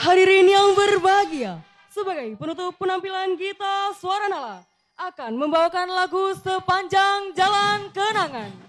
Hadirin yang berbahagia, sebagai penutup penampilan kita, Suara Nala akan membawakan lagu Sepanjang Jalan Kenangan.